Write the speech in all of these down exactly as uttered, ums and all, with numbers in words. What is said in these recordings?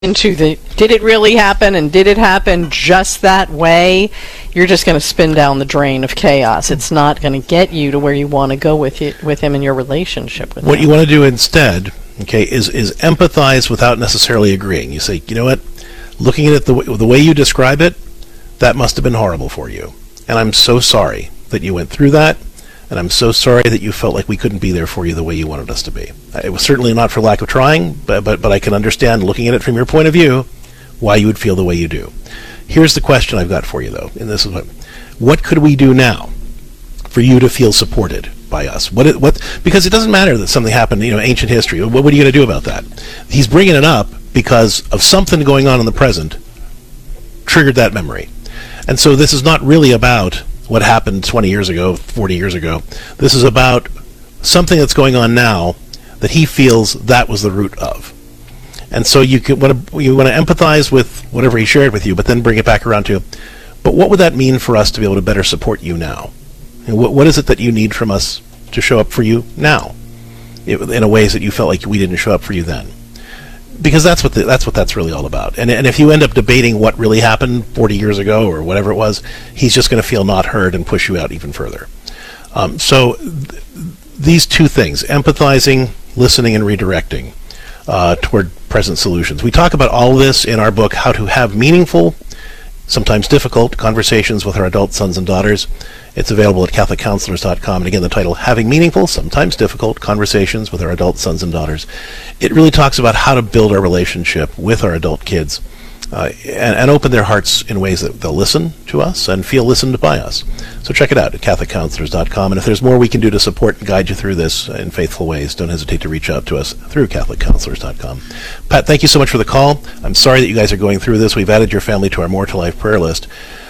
into the did it really happen and did it happen just that way, you're just going to spin down the drain of chaos. It's not going to get you to where you want to go with it, with him in your relationship with what him. You want to do instead, okay, is is empathize without necessarily agreeing. You say, you know what, looking at it the way, the way you describe it, that must have been horrible for you, and I'm so sorry that you went through that, and I'm so sorry that you felt like we couldn't be there for you the way you wanted us to be. It was certainly not for lack of trying, but, but, but I can understand, looking at it from your point of view, why you would feel the way you do. Here's the question I've got for you, though, and this is what, what could we do now for you to feel supported by us? What, what, because it doesn't matter that something happened, you know, ancient history. What, what are you going to do about that? He's bringing it up because of something going on in the present triggered that memory. And so this is not really about what happened twenty years ago, forty years ago. This is about something that's going on now that he feels that was the root of. And so you can, want to, you want to empathize with whatever he shared with you, but then bring it back around to, but what would that mean for us to be able to better support you now? And what, what is it that you need from us to show up for you now, in a ways that you felt like we didn't show up for you then? Because that's what the, that's what that's really all about. And and if you end up debating what really happened forty years ago or whatever it was, he's just going to feel not heard and push you out even further. Um, so th- these two things, empathizing, listening, and redirecting uh, toward present solutions. We talk about all of this in our book, How to Have Meaningful, Sometimes Difficult Conversations with Our Adult Sons and Daughters. It's available at catholic counselors dot com. And again, the title, Having Meaningful, Sometimes Difficult Conversations with Our Adult Sons and Daughters. It really talks about how to build our relationship with our adult kids uh, and, and open their hearts in ways that they'll listen to us and feel listened by us. So check it out at catholic counselors dot com. And if there's more we can do to support and guide you through this in faithful ways, don't hesitate to reach out to us through catholic counselors dot com. Pat, thank you so much for the call. I'm sorry that you guys are going through this. We've added your family to our More to Life prayer list.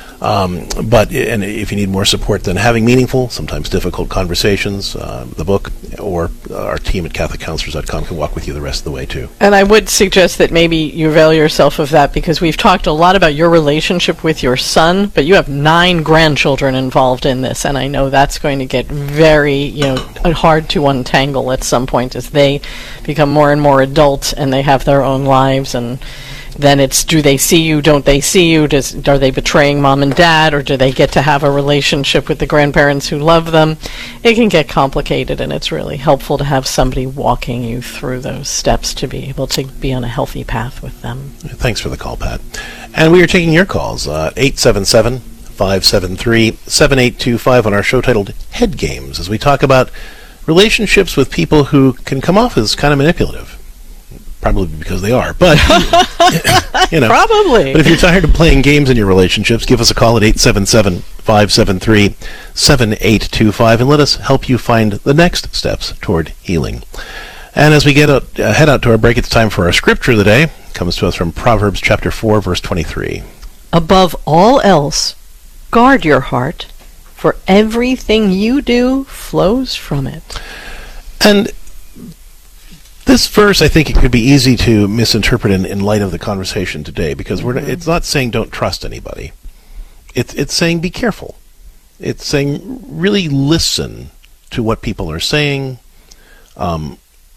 Um, but and if you need more support than Having Meaningful, Sometimes Difficult Conversations, uh, the book, or our team at catholic counselors dot com can walk with you the rest of the way too. And I would suggest that maybe you avail yourself of that, because we've talked a lot about your relationship with your son, but you have nine grandchildren involved in this, and I know that's going to get very, you know, hard to untangle at some point as they become more and more adult and they have their own lives. And then it's, do they see you, don't they see you, Does, are they betraying mom and dad, or do they get to have a relationship with the grandparents who love them? It can get complicated, and it's really helpful to have somebody walking you through those steps to be able to be on a healthy path with them. Thanks for the call, Pat. And we are taking your calls, uh, eight seven seven, five seven three, seven eight two five on our show titled Head Games, as we talk about relationships with people who can come off as kind of manipulative. Probably because they are, but you know, probably. But if you're tired of playing games in your relationships, give us a call at eight seven seven, five seven three, seven eight two five and let us help you find the next steps toward healing. And as we get out, uh, head out to our break, it's time for our scripture of the day. It comes to us from Proverbs chapter four, verse twenty-three. Above all else, guard your heart, for everything you do flows from it. And this verse, I think it could be easy to misinterpret in, in light of the conversation today, because we're, it's not saying don't trust anybody. It's it's saying be careful. It's saying really listen to what people are saying. Um,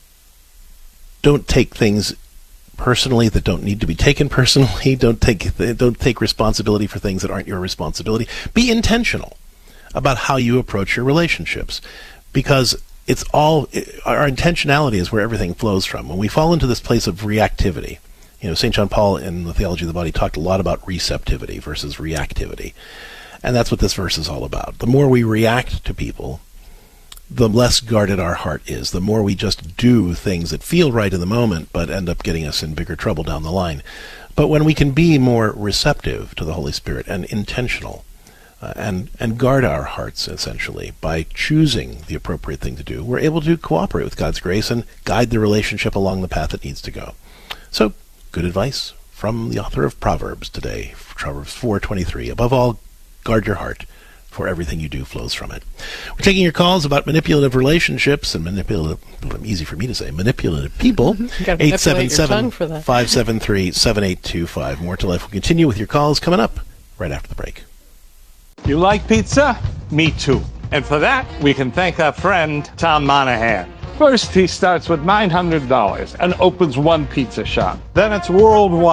don't take things personally that don't need to be taken personally. Don't take don't take responsibility for things that aren't your responsibility. Be intentional about how you approach your relationships, because it's all, our intentionality is where everything flows from. When we fall into this place of reactivity, you know, Saint John Paul in the Theology of the Body talked a lot about receptivity versus reactivity. And that's what this verse is all about. The more we react to people, the less guarded our heart is. The more we just do things that feel right in the moment, but end up getting us in bigger trouble down the line. But when we can be more receptive to the Holy Spirit and intentional, Uh, and and guard our hearts, essentially, by choosing the appropriate thing to do, we're able to cooperate with God's grace and guide the relationship along the path it needs to go. So, good advice from the author of Proverbs today, Proverbs four twenty-three. Above all, guard your heart, for everything you do flows from it. We're taking your calls about manipulative relationships and manipulative, easy for me to say, manipulative people. eight seven seven, five seven three, seven eight two five. More to Life will continue with your calls coming up right after the break. You like pizza? Me too. And for that, we can thank our friend Tom Monahan. First, he starts with nine hundred dollars and opens one pizza shop. Then it's worldwide.